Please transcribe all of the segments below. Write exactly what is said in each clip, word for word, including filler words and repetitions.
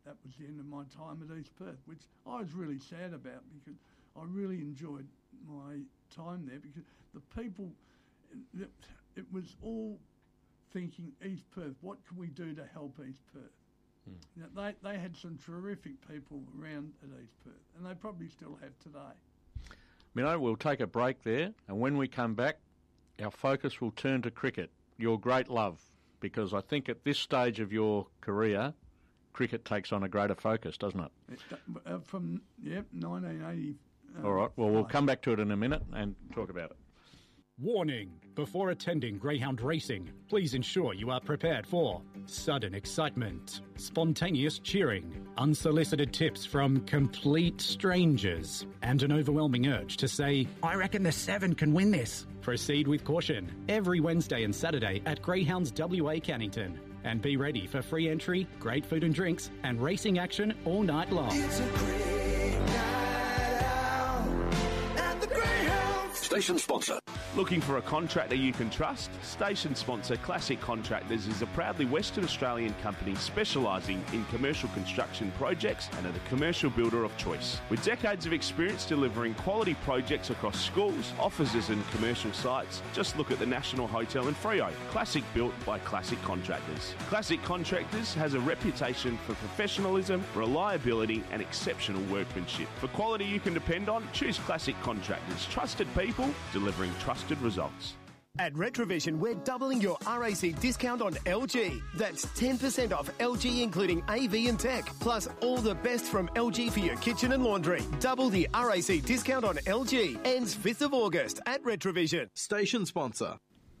that was the end of my time at East Perth, which I was really sad about because I really enjoyed my time there because the people, it, it was all thinking East Perth, what can we do to help East Perth? Mm. You know, they, they had some terrific people around at East Perth, and they probably still have today. Mino, we'll take a break there, and when we come back, our focus will turn to cricket, your great love, because I think at this stage of your career, cricket takes on a greater focus, doesn't it? it uh, from, yep, nineteen eighty. Uh, All right, well, we'll come back to it in a minute and talk about it. Warning! Before attending greyhound racing, please ensure you are prepared for sudden excitement, spontaneous cheering, unsolicited tips from complete strangers, and an overwhelming urge to say, I reckon the seven can win this. Proceed with caution every Wednesday and Saturday at Greyhounds W A Cannington. And be ready for free entry, great food and drinks, and racing action all night long. It's a great night out at the Greyhounds. Station sponsor. Looking for a contractor you can trust? Station sponsor Classic Contractors is a proudly Western Australian company specialising in commercial construction projects and are the commercial builder of choice. With decades of experience delivering quality projects across schools, offices and commercial sites, just look at the National Hotel in Freo. Classic built by Classic Contractors. Classic Contractors has a reputation for professionalism, reliability and exceptional workmanship. For quality you can depend on, choose Classic Contractors. Trusted people delivering trusted results. At Retrovision, we're doubling your R A C discount on L G. That's ten percent off L G including A V and Tech, plus all the best from L G for your kitchen and laundry. Double the R A C discount on L G. Ends fifth of August at Retrovision. Station sponsor.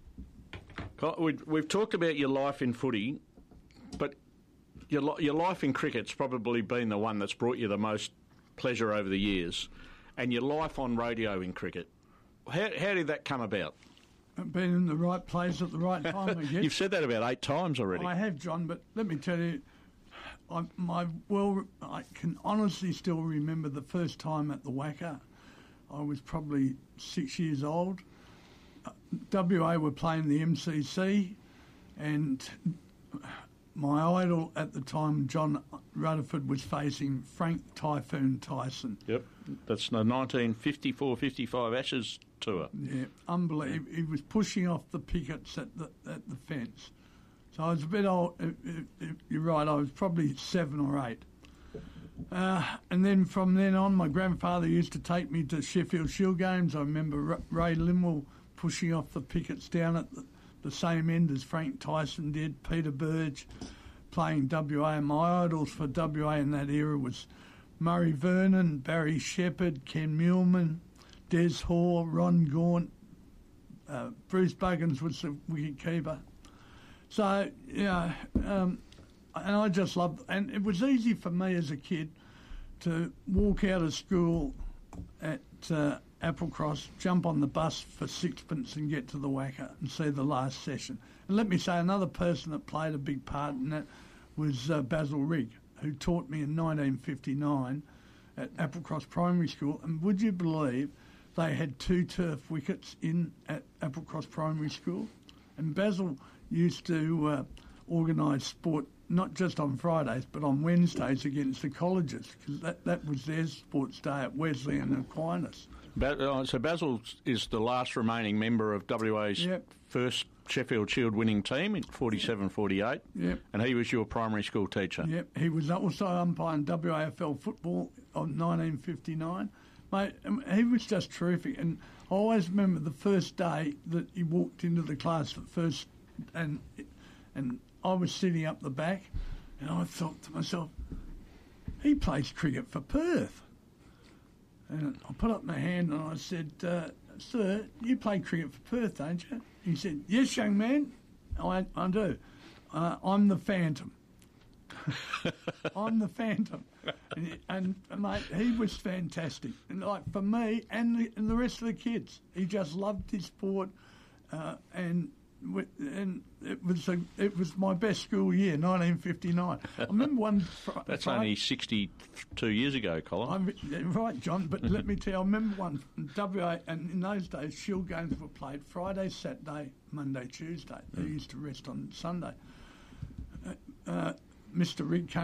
We've talked about your life in footy, but your, your life in cricket's probably been the one that's brought you the most pleasure over the years, and your life on radio in cricket. How, how did that come about? I've been in the right place at the right time, I guess. You've said that about eight times already. I have, John, but let me tell you, I, my well, I can honestly still remember the first time at the Wacker. I was probably six years old. Uh, W A were playing the M C C, and my idol at the time, John Rutherford, was facing Frank Typhoon Tyson. Yep, that's the nineteen fifty-four fifty-five Ashes tour. Yeah, unbelievable. He was pushing off the pickets at the at the fence. So I was a bit old. You're right, I was probably seven or eight. Uh, and then from then on, my grandfather used to take me to Sheffield Shield games. I remember Ray Limwell pushing off the pickets down at the, the same end as Frank Tyson did, Peter Burge playing W A. And my idols for W A in that era was Murray Vernon, Barry Shepherd, Ken Muleman, Des Hoare, Ron Gaunt, uh, Bruce Buggins was the wicket keeper. So, yeah, um, and I just loved, and it was easy for me as a kid to walk out of school at uh, Applecross, jump on the bus for sixpence and get to the Wacker and see the last session. And let me say, another person that played a big part in that was uh, Basil Rigg, who taught me in nineteen fifty-nine at Applecross Primary School. And would you believe they had two turf wickets in at Applecross Primary School? And Basil used to uh, organise sport not just on Fridays but on Wednesdays against the colleges, because that, that was their sports day at Wesleyan and Aquinas. Ba- so Basil is the last remaining member of W A's yep. first Sheffield Shield winning team in forty-seven forty-eight, yep. and he was your primary school teacher. Yep, he was also umpiring W A F L football of nineteen fifty-nine. Mate, he was just terrific, and I always remember the first day that he walked into the class at first, and and I was sitting up the back, and I thought to myself, he plays cricket for Perth. And I put up my hand and I said, uh, sir, you play cricket for Perth, don't you? He said, yes, young man, I, I do. Uh, I'm the Phantom. I'm the Phantom. And, and, and, mate, he was fantastic. And, like, for me and the, and the rest of the kids, he just loved his sport, uh, and and it was a, it was my best school year, nineteen fifty-nine. I remember one... Fr- That's Friday, only sixty-two years ago, Colin. I'm, right, John, but let me tell you, I remember one from W A, and in those days, Shield games were played Friday, Saturday, Monday, Tuesday. They mm. used to rest on Sunday. Uh, uh, Mister Rigg came